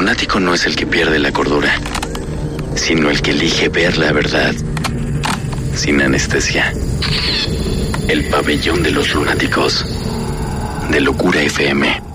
lunático no es el que pierde la cordura, sino el que elige ver la verdad sin anestesia. El pabellón de los lunáticos de Locura FM.